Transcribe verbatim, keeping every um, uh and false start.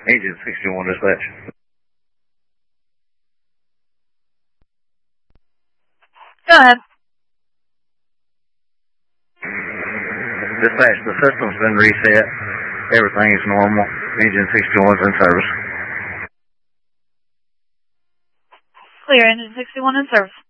Agent sixty-one dispatch. Go ahead. Dispatch, the system's been reset. Everything's normal. Agent sixty-one's in service. Clear, Engine sixty-one in service.